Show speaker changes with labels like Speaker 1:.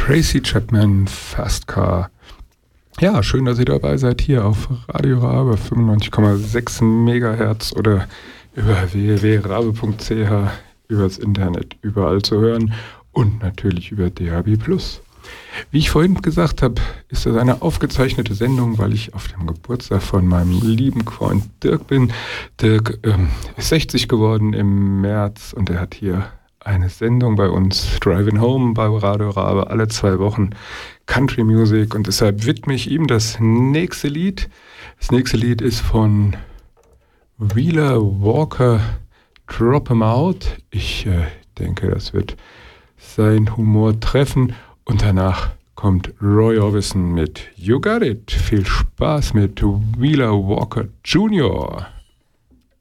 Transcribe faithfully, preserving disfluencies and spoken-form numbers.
Speaker 1: Tracy Chapman, Fast Car. Ja, schön, dass ihr dabei seid hier auf Radio Rabe fünfundneunzig Komma sechs Megahertz oder über w w w punkt rabe punkt c h, übers Internet, überall zu hören und natürlich über D A B plus. Wie ich vorhin gesagt habe, ist das eine aufgezeichnete Sendung, weil ich auf dem Geburtstag von meinem lieben Freund Dirk bin. Dirk ähm, ist sechzig geworden im März und er hat hier eine Sendung bei uns, Driving Home bei Radio Rabe, alle zwei Wochen Country Music, und deshalb widme ich ihm das nächste Lied. Das nächste Lied ist von Wheeler Walker, Drop 'em Out. Ich äh, denke, das wird seinen Humor treffen, und danach kommt Roy Orbison mit You Got It. Viel Spaß mit Wheeler Walker Junior